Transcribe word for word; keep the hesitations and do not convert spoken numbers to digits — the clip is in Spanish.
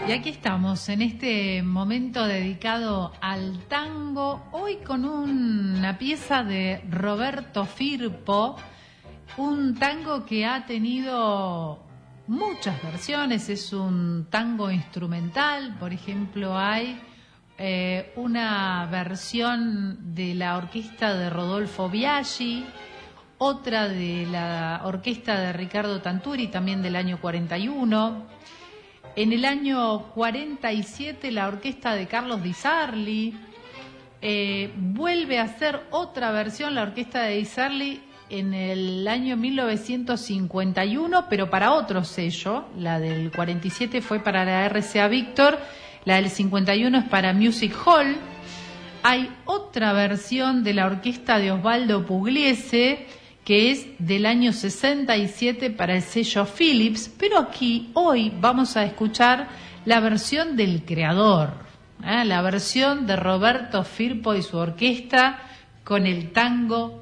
Y aquí estamos en este momento dedicado al tango, hoy con una pieza de Roberto Firpo, un tango que ha tenido muchas versiones, es un tango instrumental. Por ejemplo, hay eh, una versión de la orquesta de Rodolfo Biaggi, otra de la orquesta de Ricardo Tanturi, también del año cuarenta y uno. En el año cuarenta y siete la orquesta de Carlos Di Sarli eh, vuelve a hacer otra versión, la orquesta de Di Sarli, en el año mil novecientos cincuenta y uno, pero para otro sello. La del cuarenta y siete fue para la R C A Víctor, la del cincuenta y uno es para Music Hall. Hay otra versión de la orquesta de Osvaldo Pugliese, que es del año sesenta y siete para el sello Philips, pero aquí hoy vamos a escuchar la versión del creador, ¿eh? La versión de Roberto Firpo y su orquesta con el tango